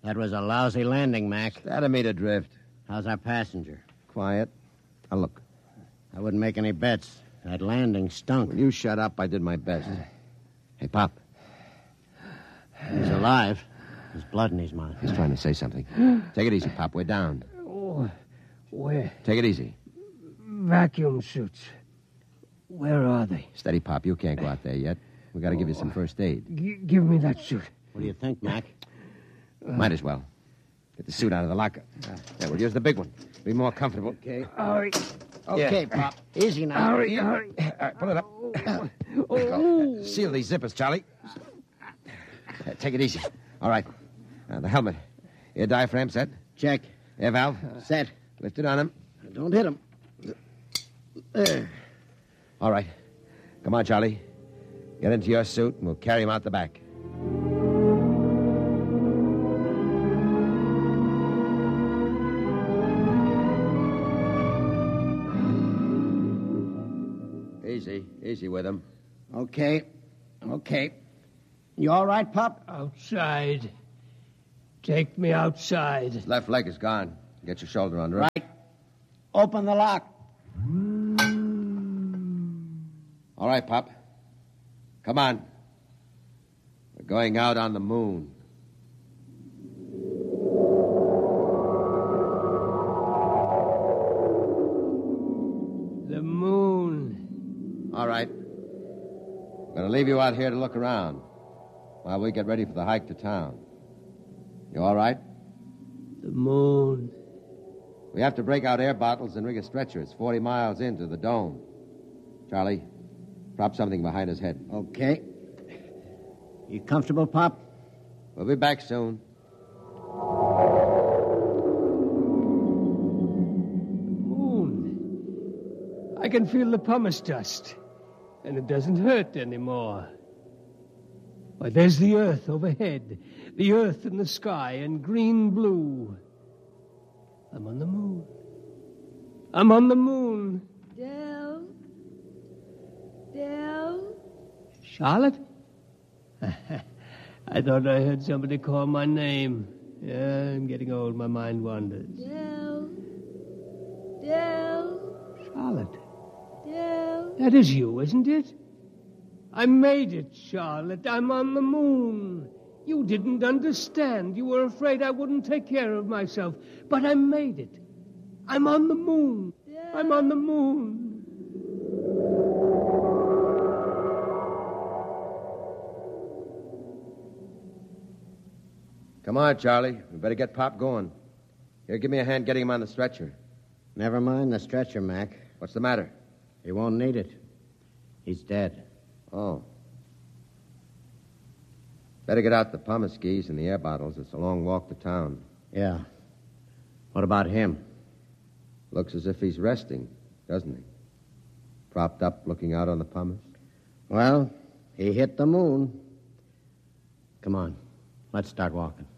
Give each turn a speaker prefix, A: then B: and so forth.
A: That was a lousy landing, Mac.
B: That'll meet adrift.
A: How's our passenger?
B: Quiet. Now, look.
A: I wouldn't make any bets. That landing stunk.
B: Will you shut up? I did my best. Hey, Pop.
A: He's alive. There's blood in his mouth.
B: He's trying to say something. Take it easy, Pop. We're down.
C: Oh, where?
B: Take it easy.
C: Vacuum suits. Where are they?
B: Steady, Pop. You can't go out there yet. We got to give you some first aid.
C: Give me that suit.
A: What do you think, Mac?
B: Might as well. Get the suit out of the locker. Yeah, we'll use the big one. Be more comfortable.
A: Okay.
C: Hurry.
A: Okay,
B: Yeah.
A: Pop. Easy now.
C: Hurry.
B: All right, pull it up. Seal these zippers, Charlie. Take it easy. All right. The helmet. Air diaphragm set.
A: Check.
B: Air valve.
A: Set.
B: Lift it on him.
A: Don't hit him. There.
B: All right. Come on, Charlie. Get into your suit, and we'll carry him out the back. Easy with him.
A: Okay. You all right, Pop?
C: Outside. Take me outside.
B: His left leg is gone. Get your shoulder under it.
A: Right. Open the lock.
B: All right, Pop. Come on. We're going out on the moon.
C: The moon.
B: All right. I'm going to leave you out here to look around while we get ready for the hike to town. You all right?
C: The moon.
B: We have to break out air bottles and rig a stretcher. It's 40 miles into the dome. Charlie, prop something behind his head.
A: Okay. You comfortable, Pop?
B: We'll be back soon.
C: Moon. I can feel the pumice dust, and it doesn't hurt anymore. Why, there's the earth overhead, the earth in the sky, and green blue. I'm on the moon. I'm on the moon.
D: Del?
C: Charlotte? I thought I heard somebody call my name. Yeah, I'm getting old. My mind wanders.
D: Del?
C: Charlotte.
D: Del?
C: That is you, isn't it? I made it, Charlotte. I'm on the moon. You didn't understand. You were afraid I wouldn't take care of myself. But I made it. I'm on the moon. I'm on the moon.
B: Come on, Charlie. We better get Pop going. Here, give me a hand getting him on the stretcher.
A: Never mind the stretcher, Mac.
B: What's the matter?
A: He won't need it. He's dead.
B: Oh. Better get out the pumice skis and the air bottles. It's a long walk to town.
A: Yeah. What about him?
B: Looks as if he's resting, doesn't he? Propped up, looking out on the pumice.
A: Well, he hit the moon. Come on. Let's start walking.